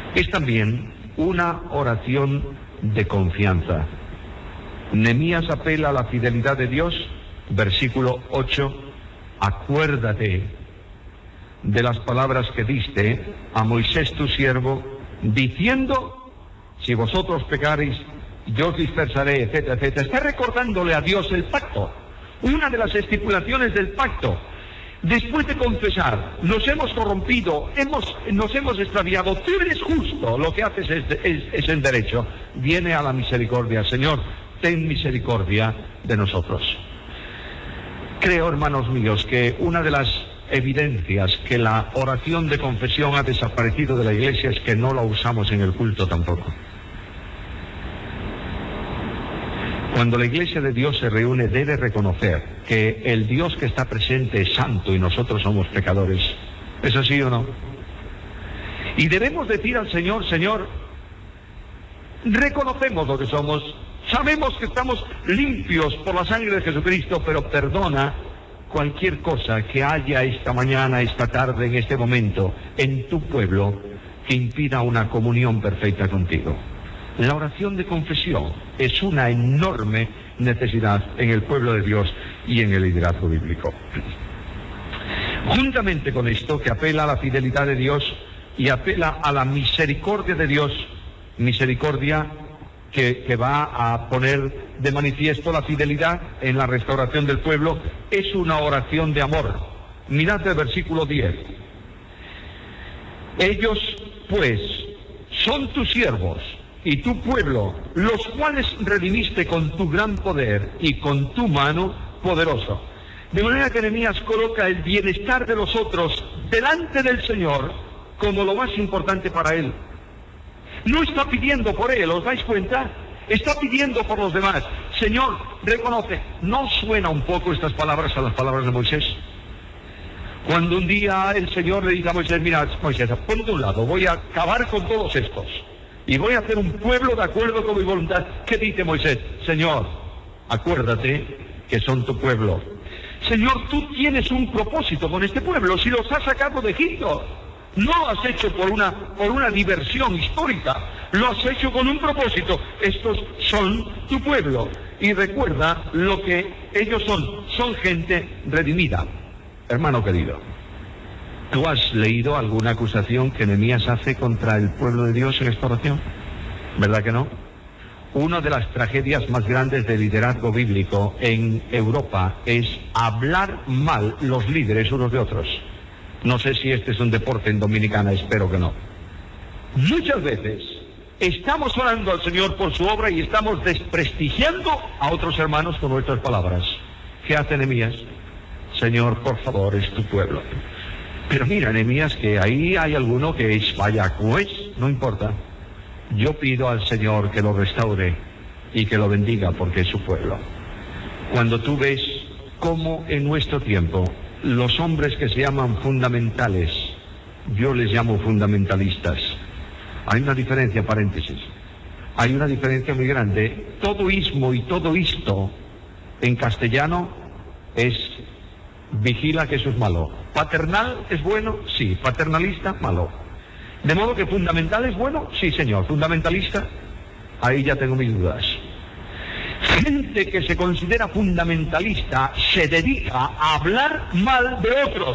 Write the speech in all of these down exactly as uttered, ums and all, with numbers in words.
es también una oración de confianza. Nehemías apela a la fidelidad de Dios, versículo ocho, acuérdate de las palabras que diste a Moisés tu siervo, diciendo, si vosotros pecareis, yo os dispersaré, etcétera, etcétera. Está recordándole a Dios el pacto, una de las estipulaciones del pacto. Después de confesar, nos hemos corrompido, hemos, nos hemos extraviado, tú eres justo, lo que haces es, es, es el derecho. Viene a la misericordia, Señor, ten misericordia de nosotros. Creo, hermanos míos, que una de las evidencias que la oración de confesión ha desaparecido de la iglesia es que no la usamos en el culto tampoco. Cuando la iglesia de Dios se reúne, debe reconocer que el Dios que está presente es santo y nosotros somos pecadores. ¿Es así o no? Y debemos decir al Señor, Señor, reconocemos lo que somos, sabemos que estamos limpios por la sangre de Jesucristo, pero perdona cualquier cosa que haya esta mañana, esta tarde, en este momento, en tu pueblo, que impida una comunión perfecta contigo. La oración de confesión es una enorme necesidad en el pueblo de Dios y en el liderazgo bíblico. Juntamente con esto, que apela a la fidelidad de Dios y apela a la misericordia de Dios, misericordia que, que va a poner de manifiesto la fidelidad en la restauración del pueblo, es una oración de amor. Mirad el versículo diez. Ellos, pues, son tus siervos y tu pueblo, los cuales redimiste con tu gran poder y con tu mano poderosa. De manera que Nehemías coloca el bienestar de los otros delante del Señor como lo más importante para él. No está pidiendo por él, ¿os dais cuenta? Está pidiendo por los demás. Señor, reconoce. ¿No suena un poco estas palabras a las palabras de Moisés? Cuando un día el Señor le dice a Moisés, mira, Moisés, ponte a un lado, voy a acabar con todos estos y voy a hacer un pueblo de acuerdo con mi voluntad. ¿Qué dice Moisés? Señor, acuérdate que son tu pueblo. Señor, tú tienes un propósito con este pueblo, si los has sacado de Egipto. No lo has hecho por una, por una diversión histórica, lo has hecho con un propósito. Estos son tu pueblo. Y recuerda lo que ellos son, son gente redimida. Hermano querido, ¿tú has leído alguna acusación que Nehemías hace contra el pueblo de Dios en esta oración? ¿Verdad que no? Una de las tragedias más grandes del liderazgo bíblico en Europa es hablar mal los líderes unos de otros. No sé si este es un deporte en Dominicana, espero que no. Muchas veces estamos orando al Señor por su obra y estamos desprestigiando a otros hermanos con nuestras palabras. ¿Qué hace Nehemías? Señor, por favor, es tu pueblo. Pero mira, Nehemías, que ahí hay alguno que es vaya como es, no importa. Yo pido al Señor que lo restaure y que lo bendiga porque es su pueblo. Cuando tú ves cómo en nuestro tiempo los hombres que se llaman fundamentales, yo les llamo fundamentalistas. Hay una diferencia, paréntesis. Hay una diferencia muy grande. Todo ismo y todo isto en castellano es vigila que eso es malo. Paternal es bueno, sí. Paternalista, malo. De modo que fundamental es bueno, sí señor. Fundamentalista, ahí ya tengo mis dudas. Gente que se considera fundamentalista se dedica a hablar mal de otros.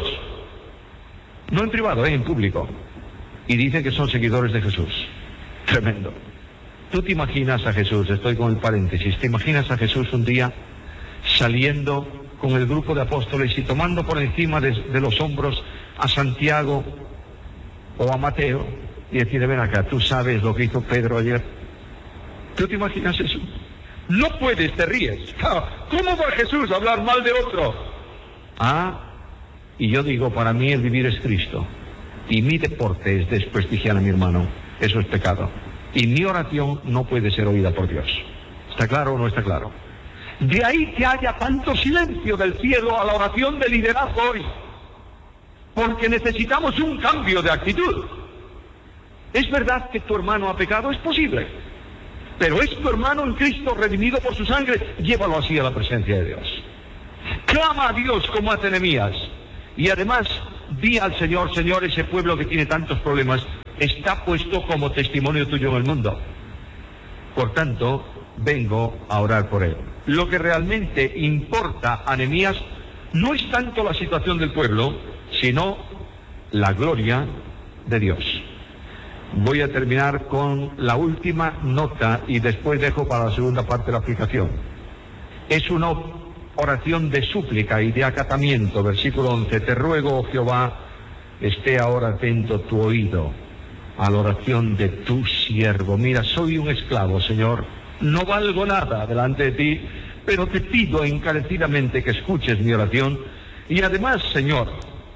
No en privado, eh, en público. Y dicen que son seguidores de Jesús. Tremendo. Tú te imaginas a Jesús, estoy con el paréntesis, te imaginas a Jesús un día saliendo con el grupo de apóstoles y tomando por encima de, de los hombros a Santiago o a Mateo y decirle, ven acá, tú sabes lo que hizo Pedro ayer. ¿Tú te imaginas eso? No puedes, te ríes. ¿Cómo va Jesús a hablar mal de otro? Ah, y yo digo, para mí el vivir es Cristo. Y mi deporte es desprestigiar a mi hermano. Eso es pecado. Y mi oración no puede ser oída por Dios. ¿Está claro o no está claro? De ahí que haya tanto silencio del cielo a la oración de liderazgo hoy. Porque necesitamos un cambio de actitud. ¿Es verdad que tu hermano ha pecado? Es posible. Pero es tu hermano en Cristo redimido por su sangre. Llévalo así a la presencia de Dios. Clama a Dios como hace Nehemías. Y además, di al Señor, Señor, ese pueblo que tiene tantos problemas, está puesto como testimonio tuyo en el mundo. Por tanto, vengo a orar por él. Lo que realmente importa a Nehemías no es tanto la situación del pueblo, sino la gloria de Dios. Voy a terminar con la última nota y después dejo para la segunda parte de la aplicación. Es una oración de súplica y de acatamiento, versículo once. Te ruego, oh Jehová, esté ahora atento tu oído a la oración de tu siervo. Mira, soy un esclavo, Señor, no valgo nada delante de ti, pero te pido encarecidamente que escuches mi oración. Y además, Señor,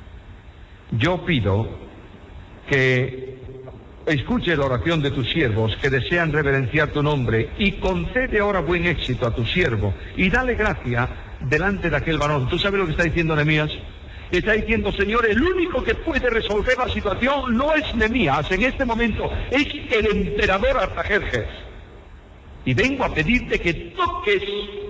yo pido que escuche la oración de tus siervos que desean reverenciar tu nombre, y concede ahora buen éxito a tu siervo y dale gracia delante de aquel varón. ¿Tú sabes lo que está diciendo Nehemías? Está diciendo, Señor, el único que puede resolver la situación no es Nehemías en este momento, es el emperador Artajerjes. Y vengo a pedirte que toques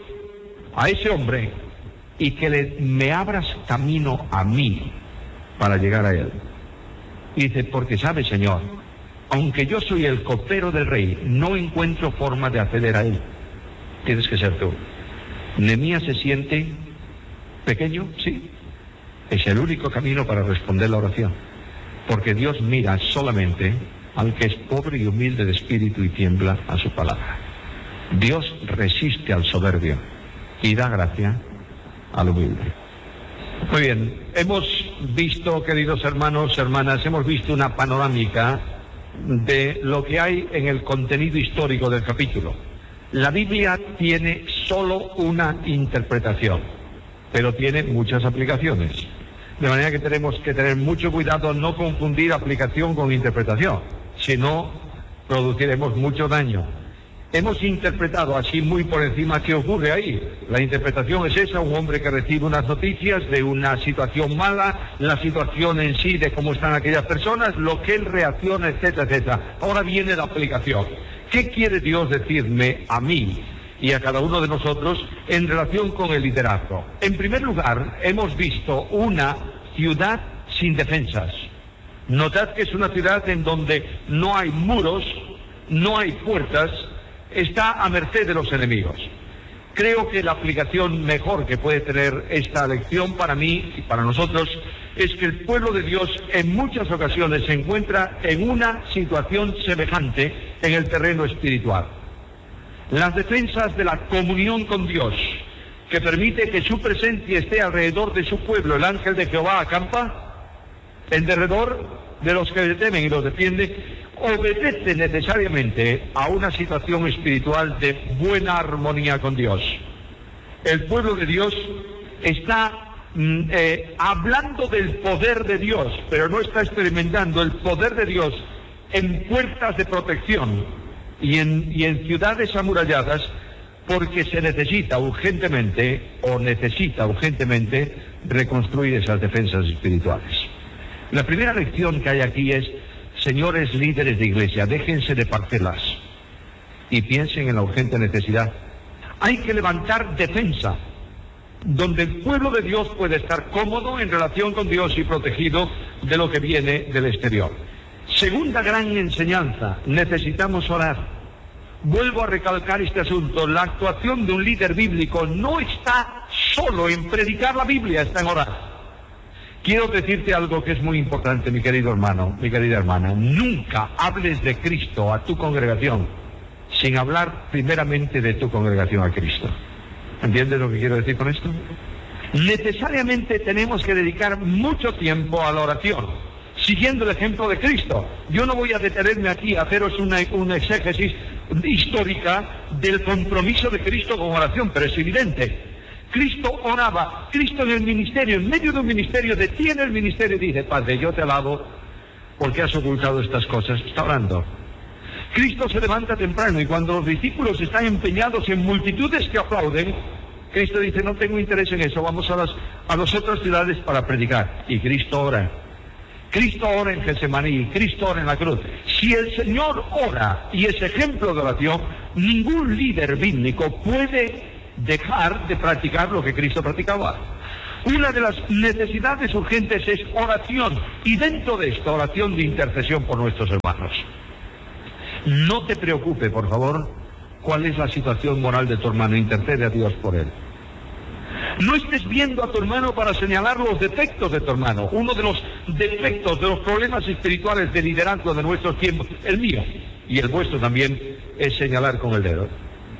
a ese hombre y que le, me abras camino a mí para llegar a él. Y dice, porque sabes, Señor, aunque yo soy el copero del rey, no encuentro forma de acceder a él. Tienes que ser tú. Nehemías se siente pequeño, sí. Es el único camino para responder la oración. Porque Dios mira solamente al que es pobre y humilde de espíritu y tiembla a su palabra. Dios resiste al soberbio y da gracia al humilde. Muy bien, hemos visto, queridos hermanos, hermanas, hemos visto una panorámica de lo que hay en el contenido histórico del capítulo. La Biblia tiene solo una interpretación, pero tiene muchas aplicaciones. De manera que tenemos que tener mucho cuidado no confundir aplicación con interpretación, si no produciremos mucho daño. Hemos interpretado así muy por encima qué ocurre ahí. La interpretación es esa, un hombre que recibe unas noticias de una situación mala, la situación en sí de cómo están aquellas personas, lo que él reacciona, etcétera, etcétera. Ahora viene la aplicación. ¿Qué quiere Dios decirme a mí y a cada uno de nosotros en relación con el liderazgo? En primer lugar, hemos visto una ciudad sin defensas. Notad que es una ciudad en donde no hay muros, no hay puertas, está a merced de los enemigos. Creo que la aplicación mejor que puede tener esta lección para mí y para nosotros es que el pueblo de Dios en muchas ocasiones se encuentra en una situación semejante en el terreno espiritual. Las defensas de la comunión con Dios, que permite que su presencia esté alrededor de su pueblo, el ángel de Jehová acampa en derredor de los que le temen y los defiende, obedece necesariamente a una situación espiritual de buena armonía con Dios. El pueblo de Dios está mm, eh, hablando del poder de Dios, pero no está experimentando el poder de Dios en puertas de protección y en, y en ciudades amuralladas, porque se necesita urgentemente, o necesita urgentemente, reconstruir esas defensas espirituales. La primera lección que hay aquí es: señores líderes de iglesia, déjense de parcelas y piensen en la urgente necesidad. Hay que levantar defensa, donde el pueblo de Dios puede estar cómodo en relación con Dios y protegido de lo que viene del exterior. Segunda gran enseñanza: necesitamos orar. Vuelvo a recalcar este asunto. La actuación de un líder bíblico no está solo en predicar la Biblia, está en orar. Quiero decirte algo que es muy importante, mi querido hermano, mi querida hermana. Nunca hables de Cristo a tu congregación sin hablar primeramente de tu congregación a Cristo. ¿Entiendes lo que quiero decir con esto? Necesariamente tenemos que dedicar mucho tiempo a la oración, siguiendo el ejemplo de Cristo. Yo no voy a detenerme aquí a haceros una, una exégesis histórica del compromiso de Cristo con oración, pero es evidente. Cristo oraba, Cristo en el ministerio, en medio de un ministerio, detiene el ministerio y dice: Padre, yo te alabo porque has ocultado estas cosas. Está orando. Cristo se levanta temprano y cuando los discípulos están empeñados en multitudes que aplauden, Cristo dice: no tengo interés en eso, vamos a las, a las otras ciudades para predicar. Y Cristo ora. Cristo ora en Getsemaní, Cristo ora en la cruz. Si el Señor ora y es ejemplo de oración, ningún líder bíblico puede dejar de practicar lo que Cristo practicaba. Una de las necesidades urgentes es oración, y dentro de esto, oración de intercesión por nuestros hermanos. No te preocupe, por favor, cuál es la situación moral de tu hermano, intercede a Dios por él. No estés viendo a tu hermano para señalar los defectos de tu hermano. Uno de los defectos, de los problemas espirituales de liderazgo de nuestros tiempos, el mío y el vuestro también, es señalar con el dedo.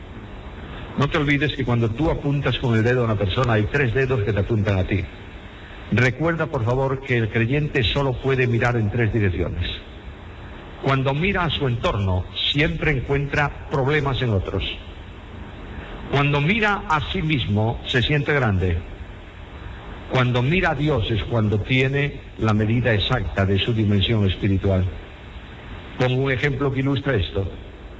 No te olvides que cuando tú apuntas con el dedo a una persona, hay tres dedos que te apuntan a ti. Recuerda, por favor, que el creyente solo puede mirar en tres direcciones. Cuando mira a su entorno, siempre encuentra problemas en otros. Cuando mira a sí mismo, se siente grande. Cuando mira a Dios es cuando tiene la medida exacta de su dimensión espiritual. Pongo un ejemplo que ilustra esto.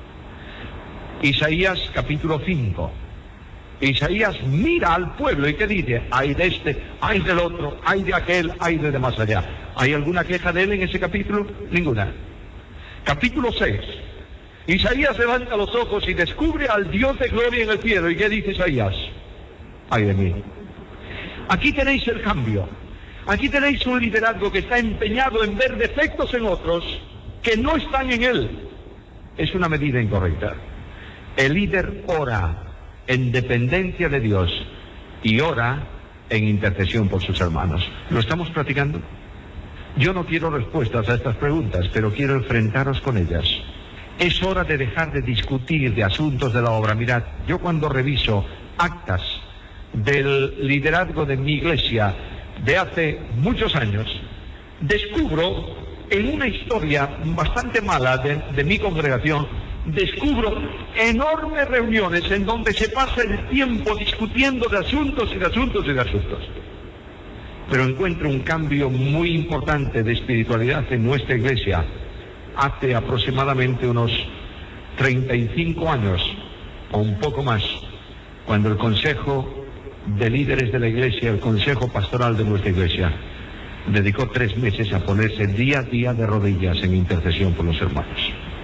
Isaías capítulo cinco. Isaías mira al pueblo y ¿qué dice? Ay de este, ay del otro, ay de aquel, ay de, de más allá. ¿Hay alguna queja de él en ese capítulo? Ninguna. Capítulo seis. Isaías levanta los ojos y descubre al Dios de gloria en el cielo. ¿Y qué dice Isaías? Ay de mí. Aquí tenéis el cambio. Aquí tenéis un liderazgo que está empeñado en ver defectos en otros que no están en él. Es una medida incorrecta. El líder ora en dependencia de Dios y ora en intercesión por sus hermanos. ¿Lo estamos practicando? Yo no quiero respuestas a estas preguntas, pero quiero enfrentaros con ellas. Es hora de dejar de discutir de asuntos de la obra. Mirad, yo cuando reviso actas del liderazgo de mi iglesia de hace muchos años, descubro en una historia bastante mala de, de mi congregación, descubro enormes reuniones en donde se pasa el tiempo discutiendo de asuntos y de asuntos y de asuntos. Pero encuentro un cambio muy importante de espiritualidad en nuestra iglesia hace aproximadamente unos treinta y cinco años o un poco más, cuando el Consejo de Líderes de la Iglesia, el Consejo Pastoral de nuestra iglesia, dedicó tres meses a ponerse día a día de rodillas en intercesión por los hermanos.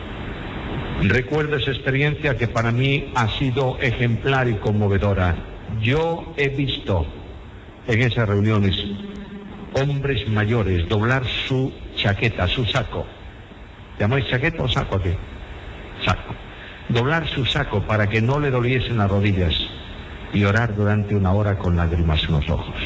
Recuerdo esa experiencia que para mí ha sido ejemplar y conmovedora. Yo he visto en esas reuniones hombres mayores doblar su chaqueta, su saco. ¿Llamáis chaqueta o saco aquí? Saco. Doblar su saco para que no le doliesen las rodillas y orar durante una hora con lágrimas en los ojos.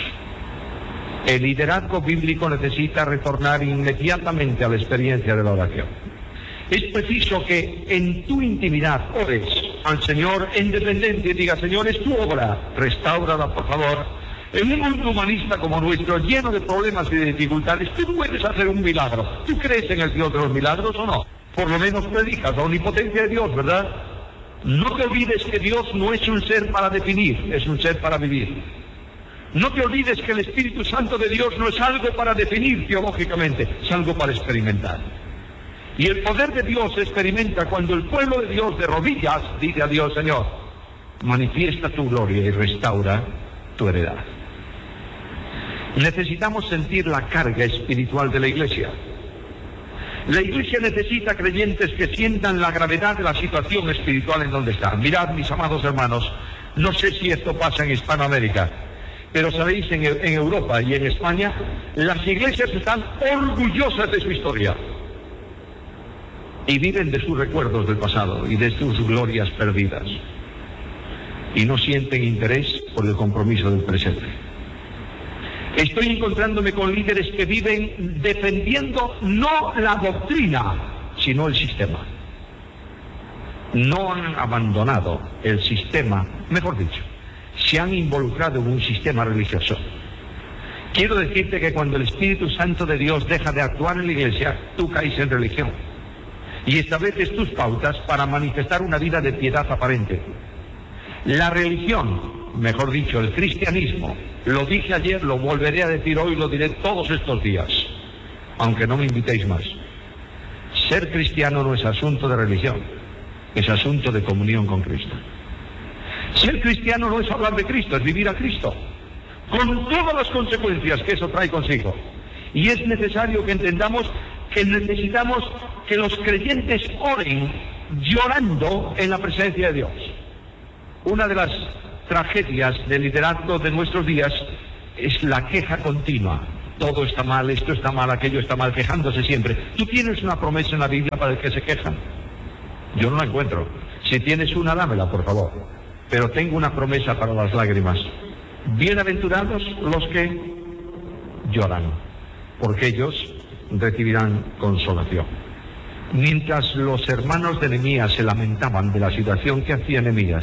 El liderazgo bíblico necesita retornar inmediatamente a la experiencia de la oración. Es preciso que en tu intimidad ores al Señor en dependencia y digas: Señor, es tu obra, restáurala por favor. En un mundo humanista como nuestro, lleno de problemas y de dificultades, tú puedes hacer un milagro. ¿Tú crees en el Dios de los milagros o no? Por lo menos predicas la omnipotencia de Dios, ¿verdad? No te olvides que Dios no es un ser para definir, es un ser para vivir. No te olvides que el Espíritu Santo de Dios no es algo para definir teológicamente, es algo para experimentar. Y el poder de Dios se experimenta cuando el pueblo de Dios de rodillas dice a Dios: Señor, manifiesta tu gloria y restaura tu heredad. Necesitamos sentir la carga espiritual de la iglesia. La iglesia necesita creyentes que sientan la gravedad de la situación espiritual en donde están. Mirad, mis amados hermanos, no sé si esto pasa en Hispanoamérica, pero sabéis, en, en Europa y en España, las iglesias están orgullosas de su historia y viven de sus recuerdos del pasado y de sus glorias perdidas, y no sienten interés por el compromiso del presente. Estoy encontrándome con líderes que viven defendiendo no la doctrina, sino el sistema. No han abandonado el sistema, mejor dicho, se han involucrado en un sistema religioso. Quiero decirte que cuando el Espíritu Santo de Dios deja de actuar en la iglesia, tú caes en religión y estableces tus pautas para manifestar una vida de piedad aparente. La religión, mejor dicho, el cristianismo, lo dije ayer, lo volveré a decir hoy, lo diré todos estos días, aunque no me invitéis más. Ser cristiano no es asunto de religión, es asunto de comunión con Cristo. Ser cristiano no es hablar de Cristo, es vivir a Cristo, con todas las consecuencias que eso trae consigo. Y es necesario que entendamos que necesitamos que los creyentes oren llorando en la presencia de Dios. Una de las tragedias del liderazgo de nuestros días es la queja continua. Todo está mal, esto está mal, aquello está mal, quejándose siempre. ¿Tú tienes una promesa en la Biblia para el que se quejan? Yo no la encuentro. Si tienes una, dámela, por favor. Pero tengo una promesa para las lágrimas. Bienaventurados los que lloran, porque ellos recibirán consolación. Mientras los hermanos de Nehemías se lamentaban de la situación que hacía Nehemías,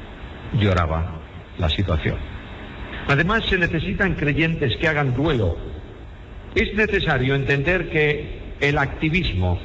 lloraba la situación. Además, se necesitan creyentes que hagan duelo. Es necesario entender que el activismo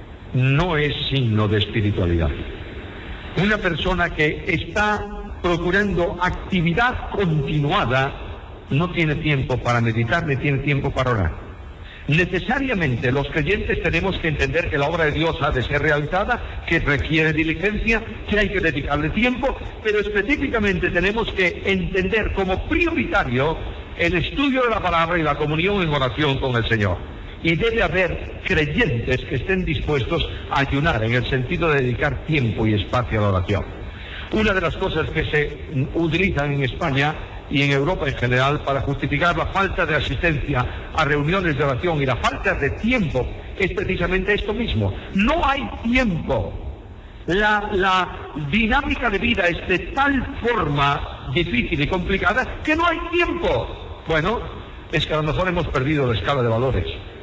no es signo de espiritualidad. Una persona que está procurando actividad continuada no tiene tiempo para meditar ni tiene tiempo para orar. Necesariamente los creyentes tenemos que entender que la obra de Dios ha de ser realizada, que requiere diligencia, que hay que dedicarle tiempo, pero específicamente tenemos que entender como prioritario el estudio de la palabra y la comunión en oración con el Señor. Y debe haber creyentes que estén dispuestos a ayunar en el sentido de dedicar tiempo y espacio a la oración. Una de las cosas que se utilizan en España y en Europa en general para justificar la falta de asistencia a reuniones de oración y la falta de tiempo es precisamente esto mismo. No hay tiempo. La, la dinámica de vida es de tal forma difícil y complicada que no hay tiempo. Bueno, es que a lo mejor hemos perdido la escala de valores.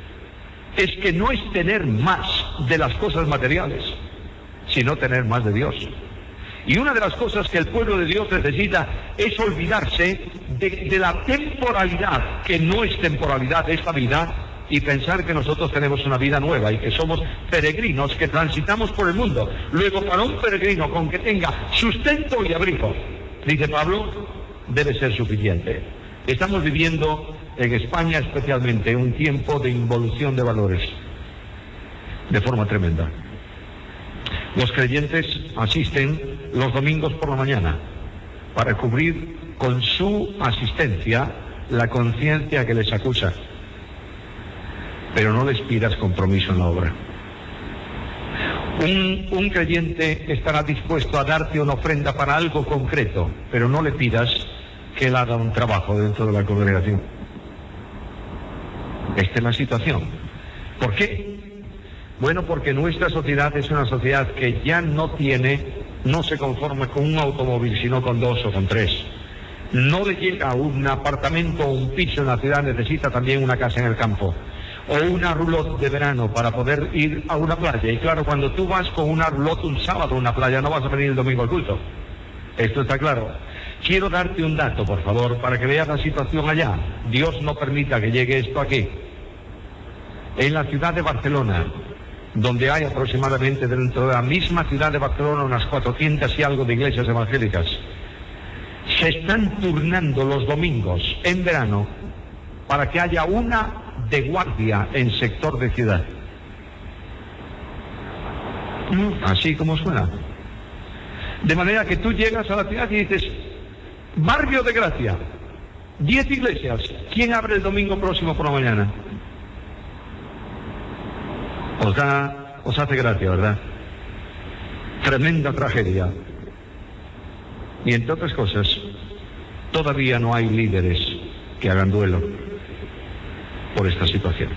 Es que no es tener más de las cosas materiales, sino tener más de Dios. Y una de las cosas que el pueblo de Dios necesita es olvidarse de, de la temporalidad, que no es temporalidad de esta vida, y pensar que nosotros tenemos una vida nueva y que somos peregrinos que transitamos por el mundo. Luego, para un peregrino con que tenga sustento y abrigo, dice Pablo, debe ser suficiente. Estamos viviendo en España especialmente un tiempo de involución de valores de forma tremenda. Los creyentes asisten los domingos por la mañana para cubrir con su asistencia la conciencia que les acusa, pero no les pidas compromiso en la obra. Un, un creyente estará dispuesto a darte una ofrenda para algo concreto, pero no le pidas que él haga un trabajo dentro de la congregación. Esta es la situación. ¿Por qué? Bueno, porque nuestra sociedad es una sociedad que ya no tiene, no se conforma con un automóvil, sino con dos o con tres. No le llega a un apartamento o un piso en la ciudad, necesita también una casa en el campo. O una roulotte de verano para poder ir a una playa. Y claro, cuando tú vas con una roulotte un sábado a una playa, no vas a venir el domingo al culto. Esto está claro. Quiero darte un dato, por favor, para que veas la situación allá. Dios no permita que llegue esto aquí. En la ciudad de Barcelona, donde hay aproximadamente dentro de la misma ciudad de Barcelona unas cuatrocientas y algo de iglesias evangélicas, se están turnando los domingos en verano para que haya una de guardia en sector de ciudad. Así como suena. De manera que tú llegas a la ciudad y dices, barrio de Gracia, diez iglesias, ¿quién abre el domingo próximo por la mañana? Os da, os hace gracia, ¿verdad? Tremenda tragedia. Y entre otras cosas, todavía no hay líderes que hagan duelo por esta situación.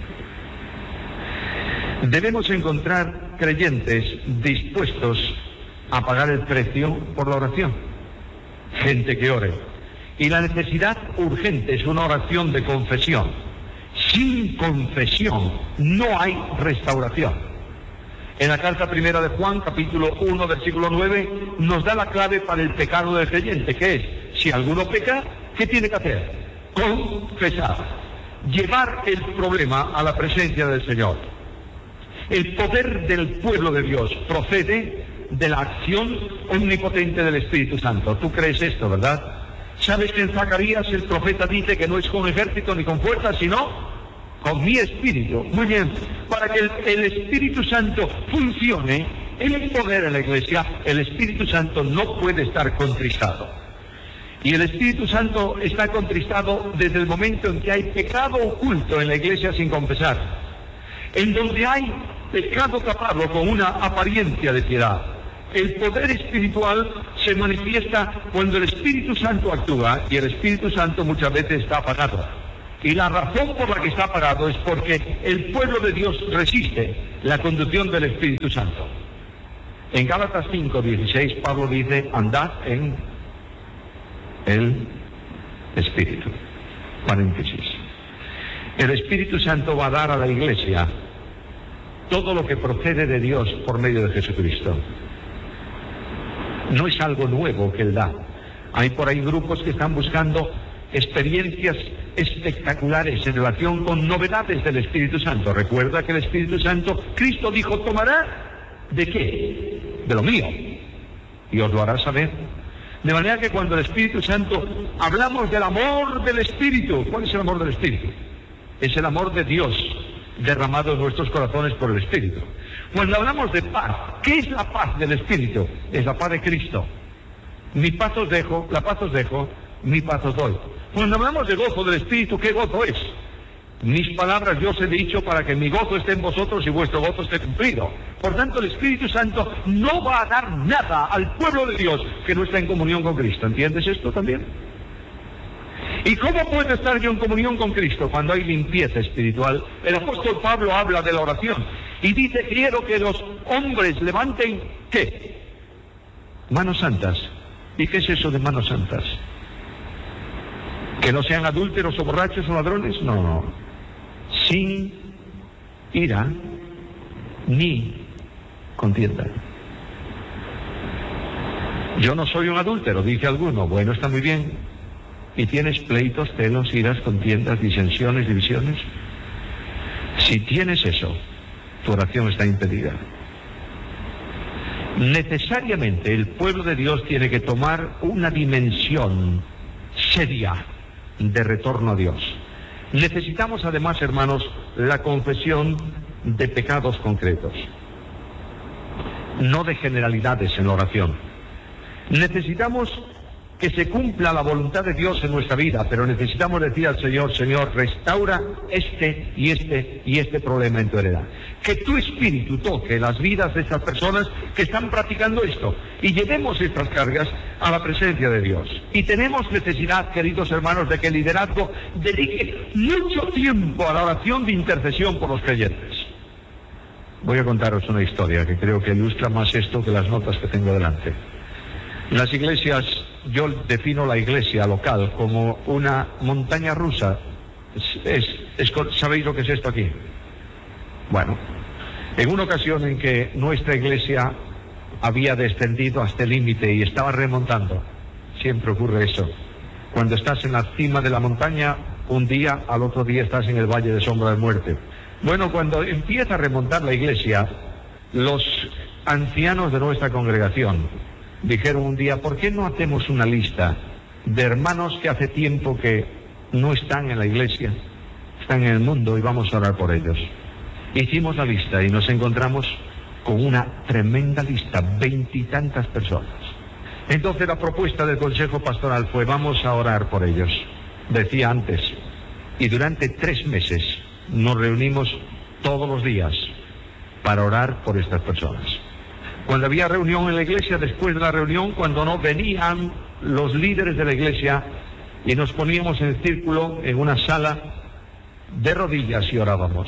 Debemos encontrar creyentes dispuestos a pagar el precio por la oración. Gente que ore. Y la necesidad urgente es una oración de confesión. Sin confesión no hay restauración. En la carta primera de Juan, capítulo uno, versículo nueve, nos da la clave para el pecado del creyente, que es, si alguno peca, ¿qué tiene que hacer? Confesar. Llevar el problema a la presencia del Señor. El poder del pueblo de Dios procede de la acción omnipotente del Espíritu Santo. ¿Tú crees esto, verdad? ¿Sabes que en Zacarías el profeta dice que no es con ejército ni con fuerza, sino con mi espíritu? Muy bien, para que el, el Espíritu Santo funcione, el poder en la iglesia, el Espíritu Santo no puede estar contristado. Y el Espíritu Santo está contristado desde el momento en que hay pecado oculto en la iglesia sin confesar. En donde hay pecado tapado con una apariencia de piedad. El poder espiritual se manifiesta cuando el Espíritu Santo actúa, y el Espíritu Santo muchas veces está apagado. Y la razón por la que está apagado es porque el pueblo de Dios resiste la conducción del Espíritu Santo. En Gálatas cinco dieciséis, Pablo dice, andad en el Espíritu. Paréntesis. El Espíritu Santo va a dar a la Iglesia todo lo que procede de Dios por medio de Jesucristo. No es algo nuevo que Él da. Hay por ahí grupos que están buscando experiencias espectaculares en relación con novedades del Espíritu Santo. Recuerda que el Espíritu Santo, Cristo dijo, tomará ¿de qué? De lo mío, y os lo hará saber. De manera que cuando el Espíritu Santo, hablamos del amor del Espíritu. ¿Cuál es el amor del Espíritu? Es el amor de Dios derramado en nuestros corazones por el Espíritu. Cuando hablamos de paz, ¿qué es la paz del Espíritu? Es la paz de Cristo. Mi paz os dejo, la paz os dejo, mi paz os doy. Cuando hablamos de gozo del Espíritu, ¿qué gozo es? Mis palabras yo os he dicho para que mi gozo esté en vosotros y vuestro gozo esté cumplido. Por tanto, el Espíritu Santo no va a dar nada al pueblo de Dios que no está en comunión con Cristo. ¿Entiendes esto también? ¿Y cómo puedo estar yo en comunión con Cristo? Cuando hay limpieza espiritual. El apóstol Pablo habla de la oración y dice, quiero que los hombres levanten, ¿qué? Manos santas. ¿Y qué es eso de manos santas? ¿Que no sean adúlteros o borrachos o ladrones? No, no. Sin ira ni contienda. Yo no soy un adúltero, dice alguno. Bueno, está muy bien. ¿Y tienes pleitos, celos, iras, contiendas, disensiones, divisiones? Si tienes eso, tu oración está impedida. Necesariamente el pueblo de Dios tiene que tomar una dimensión seria de retorno a Dios. Necesitamos además, hermanos, la confesión de pecados concretos, no de generalidades en la oración. Necesitamos que se cumpla la voluntad de Dios en nuestra vida, pero necesitamos decir al Señor, Señor, restaura este y este y este problema en tu heredad. Que tu Espíritu toque las vidas de estas personas que están practicando esto y llevemos estas cargas a la presencia de Dios. Y tenemos necesidad, queridos hermanos, de que el liderazgo dedique mucho tiempo a la oración de intercesión por los creyentes. Voy a contaros una historia que creo que ilustra más esto que las notas que tengo delante. Las iglesias, yo defino la iglesia local como una montaña rusa. Es, es, es, ¿sabéis lo que es esto aquí? Bueno, en una ocasión en que nuestra iglesia había descendido hasta el límite y estaba remontando, siempre ocurre eso. Cuando estás en la cima de la montaña, un día, al otro día estás en el valle de sombra de muerte. Bueno, cuando empieza a remontar la iglesia, los ancianos de nuestra congregación dijeron un día, ¿por qué no hacemos una lista de hermanos que hace tiempo que no están en la iglesia, están en el mundo y vamos a orar por ellos? Hicimos la lista y nos encontramos con una tremenda lista, veintitantas personas. Entonces la propuesta del Consejo Pastoral fue, vamos a orar por ellos. Decía antes, y durante tres meses nos reunimos todos los días para orar por estas personas. Cuando había reunión en la iglesia, después de la reunión, cuando no, venían los líderes de la iglesia y nos poníamos en círculo en una sala de rodillas y orábamos.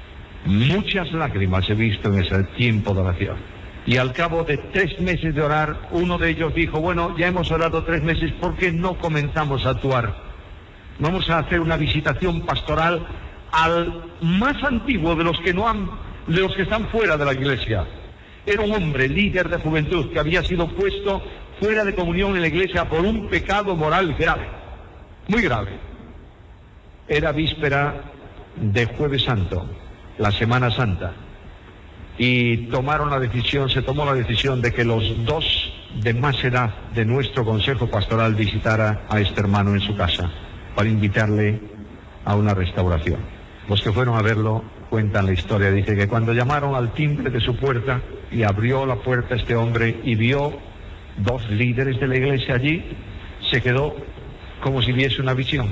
Muchas lágrimas he visto en ese tiempo de oración. Y al cabo de tres meses de orar, uno de ellos dijo, bueno, ya hemos orado tres meses, ¿por qué no comenzamos a actuar? Vamos a hacer una visitación pastoral al más antiguo de los que no han, de los que están fuera de la iglesia. Era un hombre, líder de juventud, que había sido puesto fuera de comunión en la iglesia por un pecado moral grave, muy grave. Era víspera de Jueves Santo, la Semana Santa, y tomaron la decisión, se tomó la decisión de que los dos de más edad de nuestro consejo pastoral visitara a este hermano en su casa para invitarle a una restauración. Los que fueron a verlo cuentan la historia, dice que cuando llamaron al timbre de su puerta y abrió la puerta este hombre y vio dos líderes de la iglesia allí, se quedó como si viese una visión.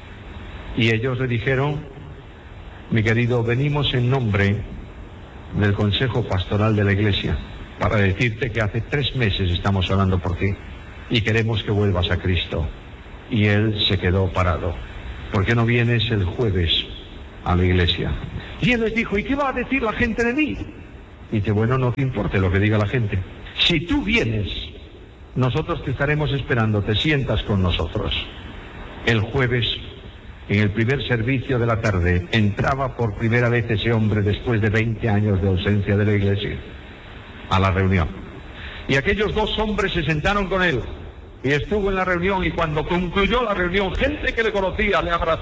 Y ellos le dijeron, mi querido, venimos en nombre del Consejo Pastoral de la Iglesia para decirte que hace tres meses estamos orando por ti y queremos que vuelvas a Cristo. Y él se quedó parado. ¿Por qué no vienes el jueves a la iglesia? Y él les dijo, ¿y qué va a decir la gente de mí? Y dice, bueno, no te importe lo que diga la gente. Si tú vienes, nosotros te estaremos esperando, te sientas con nosotros. El jueves, en el primer servicio de la tarde, entraba por primera vez ese hombre después de veinte años de ausencia de la iglesia a la reunión. Y aquellos dos hombres se sentaron con él y estuvo en la reunión, y cuando concluyó la reunión, gente que le conocía le abrazó